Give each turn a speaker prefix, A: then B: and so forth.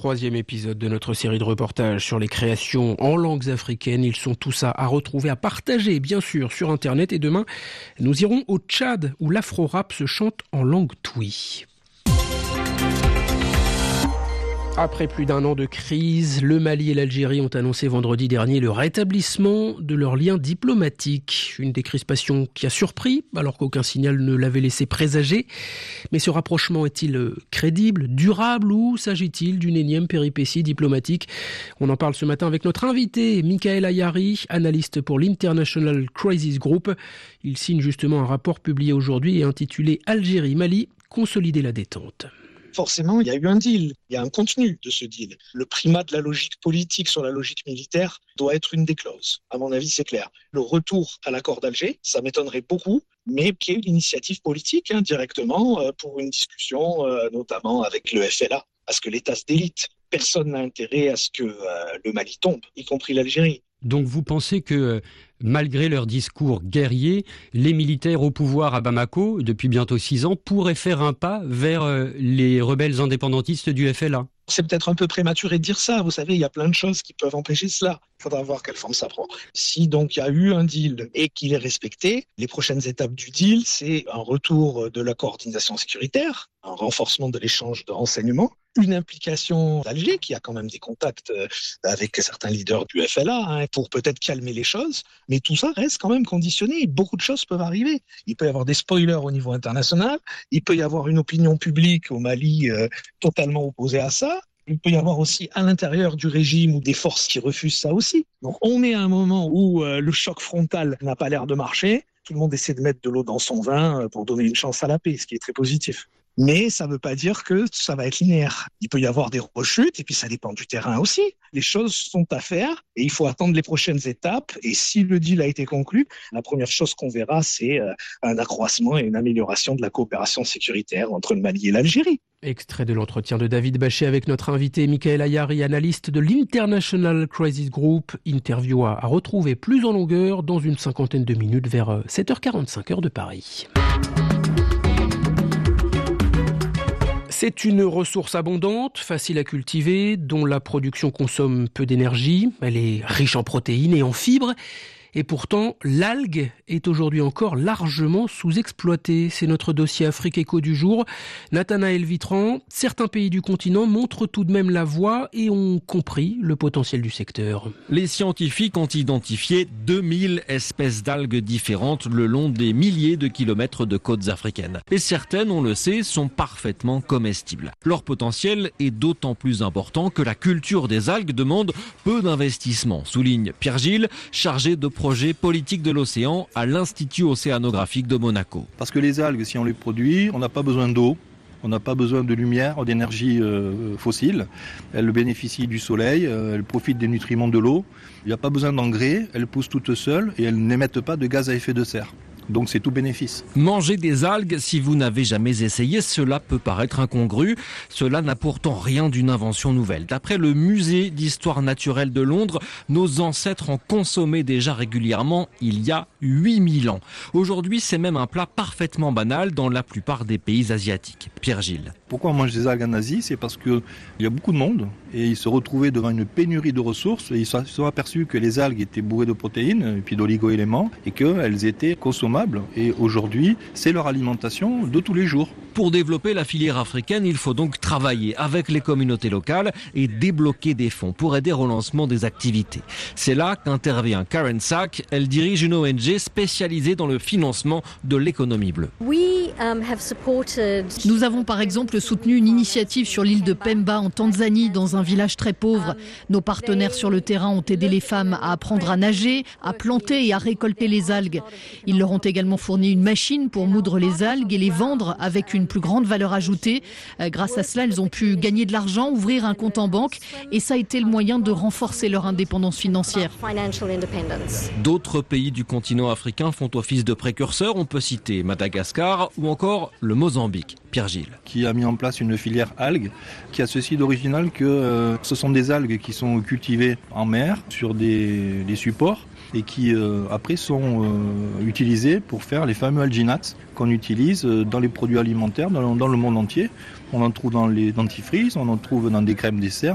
A: troisième épisode de notre série de reportages sur les créations en langues africaines. Ils sont tous à retrouver, à partager, bien sûr, sur Internet. Et demain, nous irons au Tchad, où l'afro-rap se chante en langue twi. Après plus d'un an de crise, le Mali et l'Algérie ont annoncé vendredi dernier le rétablissement de leurs liens diplomatiques. Une décrispation qui a surpris, alors qu'aucun signal ne l'avait laissé présager. Mais ce rapprochement est-il crédible, durable ou s'agit-il d'une énième péripétie diplomatique ? On en parle ce matin avec notre invité, Michael Ayari, analyste pour l'International Crisis Group. Il signe justement un rapport publié aujourd'hui et intitulé « Algérie-Mali, consolider la détente ».
B: Forcément, il y a eu un deal, il y a un contenu de ce deal. Le primat de la logique politique sur la logique militaire doit être une des clauses. À mon avis, c'est clair. Le retour à l'accord d'Alger, ça m'étonnerait beaucoup, mais qu'il y ait une initiative politique directement pour une discussion, notamment avec le FLA, parce que l'État se délite. Personne n'a intérêt à ce que le Mali tombe, y compris l'Algérie.
C: Donc vous pensez que, malgré leur discours guerrier, les militaires au pouvoir à Bamako, depuis bientôt 6 ans, pourraient faire un pas vers les rebelles indépendantistes du FLA ?
B: C'est peut-être un peu prématuré de dire ça. Vous savez, il y a plein de choses qui peuvent empêcher cela. Il faudra voir quelle forme ça prend. Si donc il y a eu un deal et qu'il est respecté, les prochaines étapes du deal, c'est un retour de la coordination sécuritaire, un renforcement de l'échange de renseignements, une implication d'Alger, qui a quand même des contacts avec certains leaders du FLA, pour peut-être calmer les choses. Mais tout ça reste quand même conditionné. Beaucoup de choses peuvent arriver. Il peut y avoir des spoilers au niveau international. Il peut y avoir une opinion publique au Mali totalement opposée à ça. Il peut y avoir aussi à l'intérieur du régime ou des forces qui refusent ça aussi. Donc on est à un moment où le choc frontal n'a pas l'air de marcher. Tout le monde essaie de mettre de l'eau dans son vin pour donner une chance à la paix, ce qui est très positif. Mais ça ne veut pas dire que ça va être linéaire. Il peut y avoir des rechutes et puis ça dépend du terrain aussi. Les choses sont à faire et il faut attendre les prochaines étapes. Et si le deal a été conclu, la première chose qu'on verra, c'est un accroissement et une amélioration de la coopération sécuritaire entre le Mali et l'Algérie.
A: Extrait de l'entretien de David Bachet avec notre invité Michael Ayari, analyste de l'International Crisis Group. Interview à retrouver plus en longueur dans une cinquantaine de minutes vers 7h45 heure de Paris. C'est une ressource abondante, facile à cultiver, dont la production consomme peu d'énergie. Elle est riche en protéines et en fibres. Et pourtant, l'algue est aujourd'hui encore largement sous-exploitée. C'est notre dossier Afrique Éco du jour. Nathanaël Vitran, certains pays du continent montrent tout de même la voie et ont compris le potentiel du secteur.
D: Les scientifiques ont identifié 2000 espèces d'algues différentes le long des milliers de kilomètres de côtes africaines. Et certaines, on le sait, sont parfaitement comestibles. Leur potentiel est d'autant plus important que la culture des algues demande peu d'investissement, souligne Pierre Gilles, chargé de projet politique de l'océan à l'Institut océanographique de Monaco.
E: Parce que les algues, si on les produit, on n'a pas besoin d'eau, on n'a pas besoin de lumière, d'énergie fossile. Elles bénéficient du soleil, elles profitent des nutriments de l'eau. Il n'y a pas besoin d'engrais, elles poussent toutes seules et elles n'émettent pas de gaz à effet de serre. Donc c'est tout bénéfice.
D: Manger des algues, si vous n'avez jamais essayé, cela peut paraître incongru. Cela n'a pourtant rien d'une invention nouvelle. D'après le musée d'histoire naturelle de Londres, nos ancêtres en consommaient déjà régulièrement il y a 8000 ans. Aujourd'hui, c'est même un plat parfaitement banal dans la plupart des pays asiatiques. Pierre Gilles.
E: Pourquoi on mange des algues en Asie ? C'est parce qu'il y a beaucoup de monde et ils se retrouvaient devant une pénurie de ressources et ils se sont aperçus que les algues étaient bourrées de protéines et puis d'oligo-éléments et qu'elles étaient consommables. Et aujourd'hui, c'est leur alimentation de tous les jours.
D: Pour développer la filière africaine, il faut donc travailler avec les communautés locales et débloquer des fonds pour aider au lancement des activités. C'est là qu'intervient Karen Sack. Elle dirige une ONG spécialisée dans le financement de l'économie bleue.
F: Nous avons par exemple soutenu une initiative sur l'île de Pemba en Tanzanie, dans un village très pauvre. Nos partenaires sur le terrain ont aidé les femmes à apprendre à nager, à planter et à récolter les algues. Ils leur ont également fourni une machine pour moudre les algues et les vendre avec une plus grande valeur ajoutée. Grâce à cela, elles ont pu gagner de l'argent, ouvrir un compte en banque et ça a été le moyen de renforcer leur indépendance financière.
D: D'autres pays du continent africain font office de précurseurs. On peut citer Madagascar ou encore le Mozambique. Pierre Gilles.
E: Qui a mis en place une filière algues qui a ceci d'original que ce sont des algues qui sont cultivées en mer sur des supports et qui après sont utilisés pour faire les fameux alginates qu'on utilise dans les produits alimentaires dans le monde entier. On en trouve dans les dentifrices, on en trouve dans des crèmes dessert.